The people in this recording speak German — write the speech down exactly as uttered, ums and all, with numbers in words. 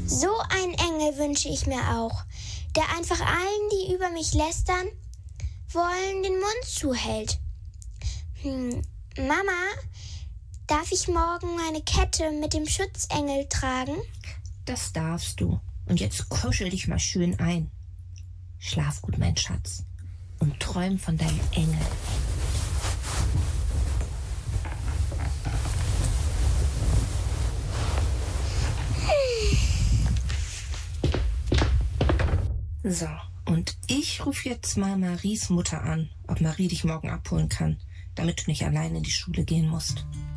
So einen Engel wünsche ich mir auch, der einfach allen, die über mich lästern wollen, den Mund zuhält. Hm, Mama, darf ich morgen meine Kette mit dem Schutzengel tragen? Das darfst du. Und jetzt kuschel dich mal schön ein. Schlaf gut, mein Schatz, und träum von deinem Engel. So, und ich rufe jetzt mal Maries Mutter an, ob Marie dich morgen abholen kann, damit du nicht allein in die Schule gehen musst.